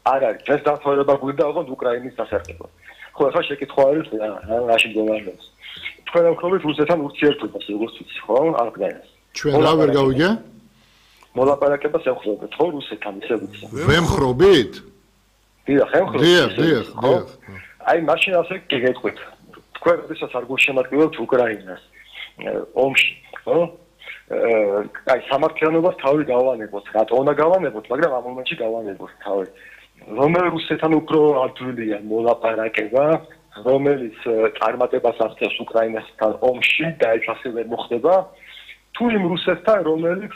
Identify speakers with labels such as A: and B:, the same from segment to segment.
A: არ არის ეს დათვალება გვინდა ოღონდ უკრაინის დასარგებლად. ხო, ახლა შეკითხვა არის რაში მდგომარეობს. თქვენ ამხობით რუსეთთან ურთიერთობას როგორც ვიცი, ხო? არ გდაინას.
B: ჩვენ რა ვერ გავიგე?
A: მოლაპარაკებას ეხსოვებთ, ხო, რუსეთთან ისე ვიცი.
B: ვემხრობით?
A: დიახ, ეხსოვებთ.
B: დიახ.
A: აი, მაშინ ასე გიგეთყვით. თქვენ როდესაც არ გულშემატკივრებთ უკრაინას ომში, ხო? აი, სამართლიანობას თავი გავანებოთ, რატო უნდა გავანებოთ, მაგრამ ამ მომენტში გავანებოთ თავი. რომელი რუსეთთან უფრო ადვილია მოლაპარაკება, რომელიც წარმატებას აღწევს უკრაინასთან ომში და ეს ასე ვერ მოხდება, თუ იმ რუსეთთან, რომელიც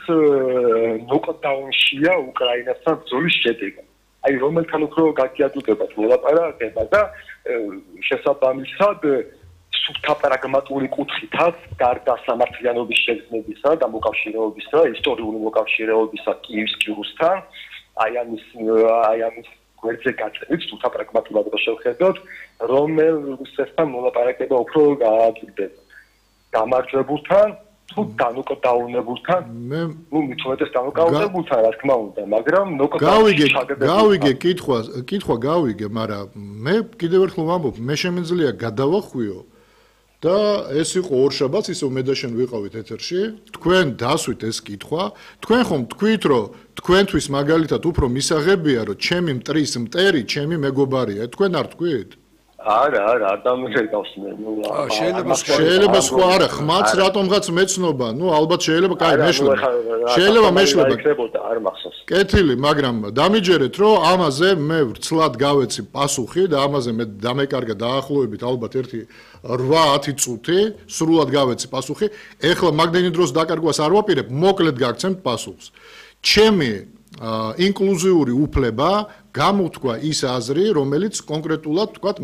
A: ნოკდაუნშია უკრაინასთან ბრძოლის შედეგად. აი, რომელთან უფრო გაგიადუდებათ მოლაპარაკება და შესაბამისად სუფთა პრაგმატული კუთხითაც გარდა სამართლიანობის შეგრძნებისა და მოკავშირეობისა, ისტორიული მოკავშირეობისა კიევის რუსთან, აი ამის გვერდზე გაწევით სუფთა პრაგმატულად შევხედოთ, რომელ რუსეთთან მოლაპარაკება უფრო გააძლიერდება. გამარჯვებულთან თუ განუკდაუნებულთან, მithumetes განუკდაუნებულთან, რა თქმა უნდა, მაგრამ
B: გავიგე კითხვა გავიგე, მაგრამ მე კიდევ ერთხელ ვამბობ, მე შემიძლია გადავახვიო და ეს იყო ორშაბათს ისევ მე და შენ ვიყავით ეთერში, თქვენ დასვით ეს კითხვა, თქვენ ხომ თქვით, რომ თქვენთვის მაგალითად უფრო მისაღებია, რომ ჩემი მტრის მტერი, ჩემი მეგობარია, თქვენ არ თქვით?
A: არა, არ დამეგავს მე.
B: შეიძლება სხვა არა, ხმაც რატომღაც მეცნობა, ალბათ შეიძლება, კაი, მეშლება. შეიძლება მეშლება.
A: არ მახსოვს.
B: კეთილი, მაგრამ დამიჯერეთ, რომ ამაზე მე ვრცლად გავეცი პასუხი და ამაზე მე დამეკარგა დაახლოებით ალბათ 8-10 წუთი, სრულად გავეცი პასუხი. ეხლა მაგდენი დროს დაკარგვას არ ვაპირებ, მოკლედ გაგცემთ პასუხს. ჩემი ინკლუზიური უფლება გამოთქვა ის აზრი, რომელიც კონკრეტულად თქვათ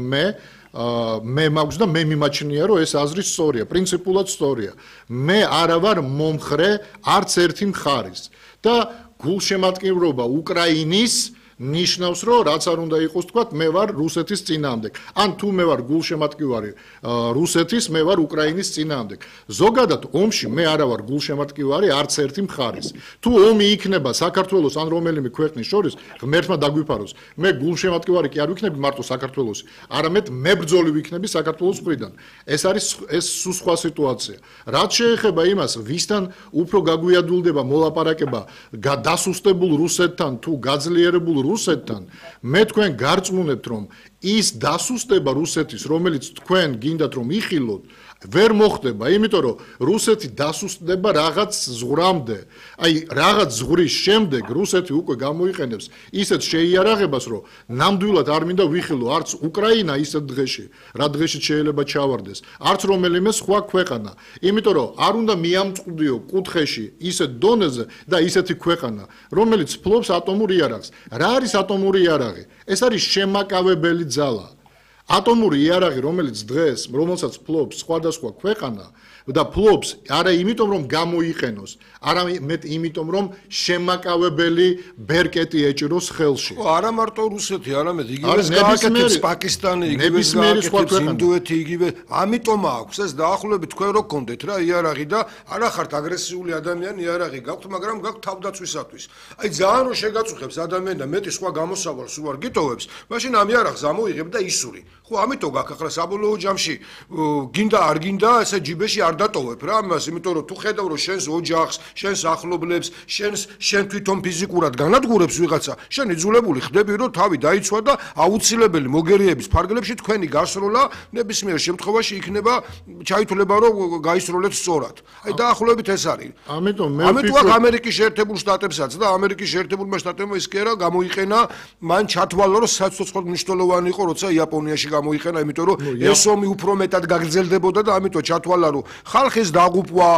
B: მე მაქვს და მე მიმაჩნია, რომ ეს აზრი სწორია, პრინციპულად სწორია. მე არა ვარ მომხრე არც ერთი მხარის და გულშემატკივრობა უკრაინის ნიშნავს, რომ რაც არ უნდა იყოს თქვათ, მე ვარ რუსეთის წინააღმდეგ. ან თუ მე ვარ გულშემატკივარი რუსეთის, მე ვარ უკრაინის წინააღმდეგ. ზოგადად ომში მე არა ვარ გულშემატკივარი არც ერთი მხარის. თუ ომი იქნება საქართველოს ან რომელიმე ქვეყნის შორის, ღმერთმა დაგვიფაროს, მე გულშემატკივარი კი არ ვიქნები მარტო საქართველოსი, არამედ მებრძოლი ვიქნები საქართველოს მხრიდან. ეს არის სხვა სიტუაცია. რაც შეეხება იმას, ვისთან უფრო გაგვიადვილდება მოლაპარაკება დასუსტებულ რუსეთთან თუ გაძლიერებულ რუსეთთან, მე თქვენ გარწმუნებთ, რომ ის დასუსტება რუსეთის, რომელიც თქვენ გინდათ რომ იხილოთ, ვერ მოხდება, იმიტომ რომ რუსეთი დასუსტდება რაღაც ზღვრამდე. აი, რაღაც ზღვრის შემდეგ რუსეთი უკვე გამოიყენებს ისეთ შეიარაღებას, რომ ნამდვილად არ მინდა ვიხილო არც უკრაინა ისეთ დღეში, რა დღეში შეიძლება ჩავარდეს, არც რომელიმე სხვა ქვეყანა. იმიტომ რომ არ უნდა მიამწყდიო კუთხეში ისეთ დონეზე და ისეთი ქვეყანა, რომელიც ფლობს ატომურ იარაღს. რა არის ატომური იარაღი? ეს არის შემაკავებელი ძალა. ატომური იარაღი, რომელსაც ფლობს სხვადასხვა ქვეყანა და ფლობს არა იმიტომ, რომ გამოიყენოს, არამედ იმიტომ, რომ შემაკავებელი ბერკეტი ეჭიროს ხელში.
C: არა მარტო რუსეთი, არამედ იგივეს გააკეთებს პაკისტანი, იგივეს გააკეთებს ინდოეთი, იგივე. ამიტომ აქვს ეს დაახლოებით თქვენ რო გქონდეთ რა იარაღი და არა ხართ აგრესიული ადამიანი, იარაღი გაქვთ, მაგრამ გაქვთ თავდაცვისათვის. აი ძალიან რო შეგაწუხებს ადამიანი და მეტი სხვა გამოსავალს უარ გიტოვებს, მაშინ ამ იარაღს ამოიღებ და ისური. ხო, ამიტომ გაქვს ახლა საბოლოო ჯამში გინდა არ გინდა, ესე ჯიბეში არ დატოვებ რა ამას, იმიტომ რომ თუ ხედავ რომ შენს ოჯახს, შენს ახლობლებს, შენ თვითონ ფიზიკურად განადგურებს ვიღაცა, შენ იძულებული ხდები რომ თავი დაიცვა და აუცილებელი მოგერიების ფარგლებში თქვენი გასროლა ნებისმიერ შემთხვევაში იქნება ჩაითვლება რომ გაისროლეთ სწორად. აი დაახლოებით ეს არის. ამიტომ აქ ამერიკის შეერთებულ შტატებსაც და ამერიკის შეერთებულმა შტატებმა ის კი არა გამოიყენა, მან ჩათვალა რომ საცოცხლოდ მნიშვნელოვანი იყო როცა იაპონიაში გამოიყენა, იმიტომ რომ ეს ომი უფრო მეტად გაგრძელდებოდა და ამიტომ ჩათვალა რომ ხალხის დაღუპვა,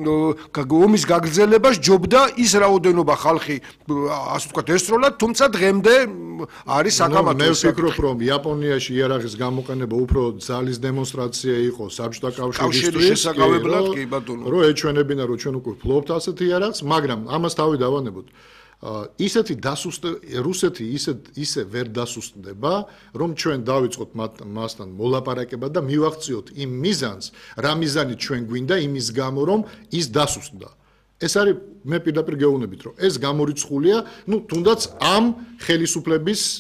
C: ომის გაგრძელება სჯობდა ის რაოდენობა ხალხი, ასე ვთქვათ, ესროლა, თუმცა დღემდე არის საკამათო.
B: მე ვფიქრობ, რომ იაპონიაში იარაღის გამოყენება უფრო ძალის დემონსტრაცია იყო საბჭოთა კავშირისთვის,
C: შესაკავებლად კი ბატონო.
B: რომ ეჩვენებინა, რომ ჩვენ უკვე ვფლობთ ასეთ იარაღს, მაგრამ ამას თავი დავანებოთ. რუსეთი ისე ვერ დასუსტდება, რომ ჩვენ დავიწყოთ მასთან მოლაპარაკება და მივახციოთ იმ მიზანს, რა მიზანი ჩვენ გვინდა იმის გამო, რომ ის დასუსტდა. ეს არის მე პირდაპირ გეუბნებით, რომ ეს გამორიცხულია, თუნდაც ამ ხელისუფლების